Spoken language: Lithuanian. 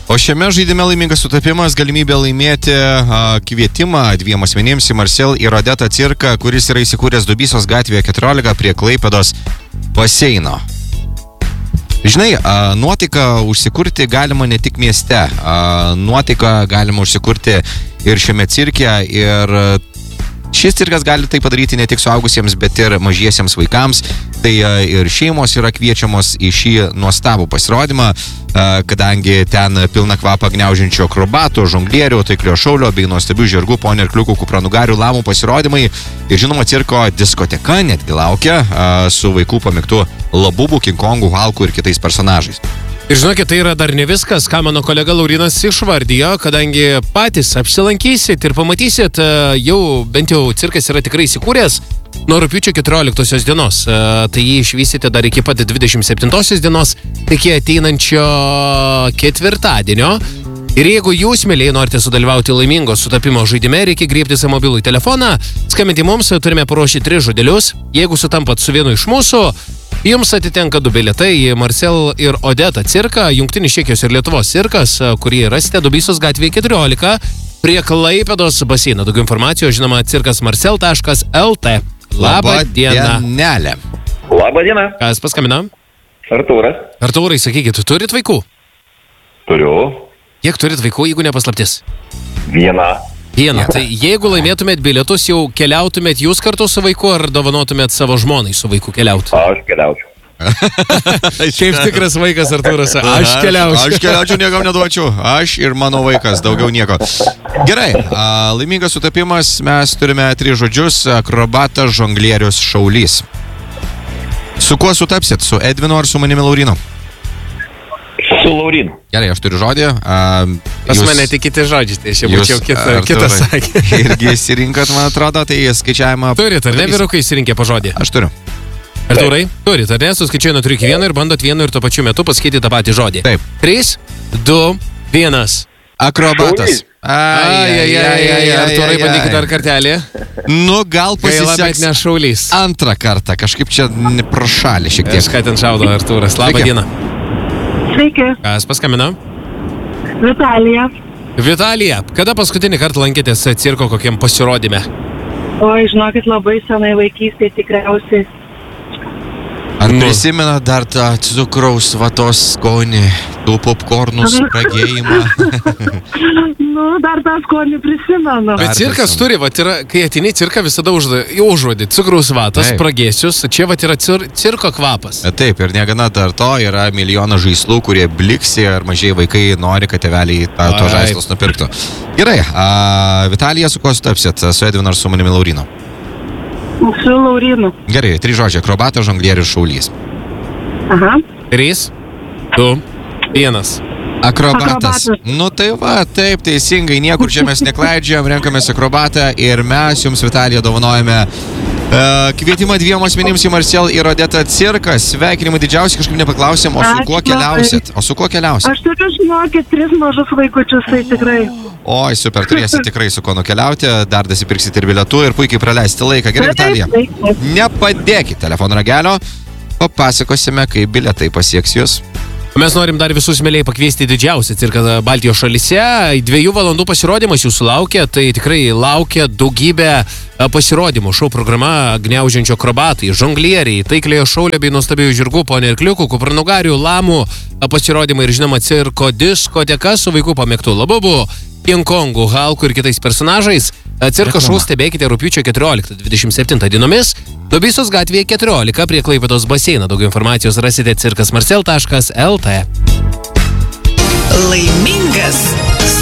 O šiame žaidime laimingas sutapimas galimybė laimėti kvietimą 2 asmenims į Marcel ir Odetą cirką, kuris yra įsikūręs Dubysos gatvėje 14 prie Klaipėdos baseino. Žinai, nuotaiką užsikurti galima ne tik mieste, nuotaiką galima užsikurti ir šiame cirke ir šis cirkas gali tai padaryti ne tik suaugusiems, bet ir mažiesiems vaikams. Tai ir šeimos yra kviečiamos į šį nuostabų pasirodymą, kadangi ten pilna kvapą gniaužiančių akrobatų, žonglierių, taiklio šaulio bei nuostabių žirgų, ponių ir kliukų, kupranugarių, lamų pasirodymai. Ir žinoma, cirko diskoteka netgi laukia su vaikų pamėgtų Labubu, King Kongu, Halku ir kitais personažais. Ir žinokit, tai yra dar ne viskas, ką mano kolega Laurinas išvardijo, kadangi patys apsilankysit ir pamatysit, bent jau cirkas yra tikrai įsikūręs nuo rugpjūčio 14 dienos. Tai jį išvysite dar iki pat 27 dienos, iki ateinančio ketvirtadienio. Ir jeigu jūs, mėlyje, norite sudalyvauti laimingo sutapimo žaidime, reikia griebtis į mobilų telefoną, skambinti mums, turime paruošti 3 žodelius. Jeigu sutampat su vienu iš mūsų, jums atitenka 2 bilietai į Marcel ir Odetą cirką, Jungtinis Čekijos ir Lietuvos cirkas, kurį rasite Dubysos gatvėje 14 prie Klaipėdos baseino. Daugiau informacijos, žinoma, cirkasmarcel.lt. Labą dieną. Dienelė. Labą dieną. Kas paskambina? Artūras. Artūrai, sakykit, turit vaikų? Turiu. Kiek turit vaikų, jeigu nepaslaptis? Vieną. Tai jeigu laimėtumėt bilietus, jau keliautumėt jūs kartu su vaiku ar dovanotumėt savo žmonai su vaiku keliauti? Aš keliaučiau. Kaip tikras vaikas Artūras, aš keliaučiau. Aš keliaučiau, niekam neduočiau. Aš ir mano vaikas, daugiau nieko. Gerai, laimingas sutapimas, mes turime 3 žodžius: akrobatas, žonglierius, šaulys. Su kuo sutapsit? Su Edvinu ar su manimi Laurinu? Su Laurinu. Gerai, aš turiu žodį. Pas mane tik kiti žodžiai, tai aš jau būčiau kitą sakė. Irgi įsirinkat, man atrodo, tai skaičiavimą... Turit, ar ne, vyrukai įsirinkė po žodį? Aš turiu. Artūrai, turit, ar ne, suskaičiuoju nuo 3 iki 1 ir bandot vienu ir tuo pačiu metu pasakyti tą patį žodį. Taip. 3, 2, 1. Akrobatas. Artūrai, bandykit dar kartelį. Nu, gal Gaila, bet pasiseks ne šaulys. antrą kartą. Kažkaip čia pro šalį šiek tiek. Kažką ten šaudo Artūras. Labą dieną. Sveiki, Kas paskambino? Vitalija. Vitalija, kada paskutinį kartą lankėtės cirko kokiam pasirodyme? Oi, žinokit, labai senai vaikystėje tikriausiai. Ar prisimena dar tą cukraus vatos skonį, tų popkornų spragėjimą? Dar tą skonį prisimenu. Bet cirkas turi, yra, kai atini cirką visada užuodį cukraus vatas, spragėsius, čia yra cirko kvapas. Taip, ir negana dar to, yra milijonas žaislų, kurie bliksi ir mažiai vaikai nori, kad tėveliai to žaislus nupirktų. Gerai, Vitalija, su kuo sutapsit? Su Edvinu ar su manimi Laurinu? Su Laurinu. Gerai, 3 žodžiai: akrobatas, žonglierius, šaulys. Aha. 3, 2, 1. Akrobatas. Nu tai va, taip, teisingai, niekur čia mes neklaidžiam, renkamės akrobatą ir mes jums, Vitalija, dovanojame kvietimą 2 asmenims į Marcel ir Odetą cirką. Sveikinimai didžiausi, kažkaip nepaklausėm, o su kuo keliausit? Aš turiu, žinokit, 3 mažus vaikučius, tai tikrai. Oi, super, turėsit tikrai su kuo nukeliauti, dar dasipirksit ir bilietų ir puikiai praleisite laiką. Gerai, Vitalija, nepadėkit telefono ragelio, papasakosime, kaip bilietai pasieks jūs. Mes norim dar visus mėliai pakviesti didžiausią cirką Baltijos šalyse. 2 valandų pasirodymas jūsų laukia, tai tikrai laukia daugybė pasirodymų. Šou programa gniaužiančio akrobatai, žonglieriai, taikliojo šaulio bei nuostabių žirgų, ponių ir kliukų, kupranugarių, lamų pasirodymai ir žinoma cirko diskoteka su vaikų pamėgtų Labubu, King Kongu, Halku ir kitais personažais. Cirko šou stebėkite rugpjūčio 14-27 dienomis Dubysos gatvėje 14 prie Klaipėdos baseino. Daugiau informacijos rasite cirkasmarcel.lt. Laimingas